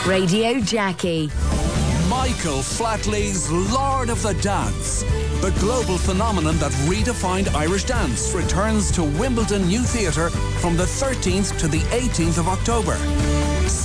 Radio Jackie. Michael Flatley's Lord of the Dance. The global phenomenon that redefined Irish dance returns to Wimbledon New Theatre from the 13th to the 18th of October.